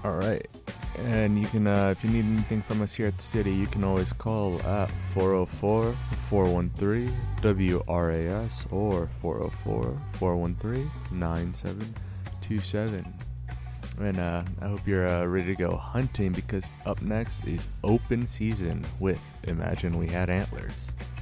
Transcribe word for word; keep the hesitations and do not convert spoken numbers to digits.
All right. And you can, uh, if you need anything from us here at the city, you can always call at four oh four, four one three, W R A S or four oh four, four one three, nine seven two seven. And uh, I hope you're uh, ready to go hunting, because up next is open season with Imagine We Had Antlers.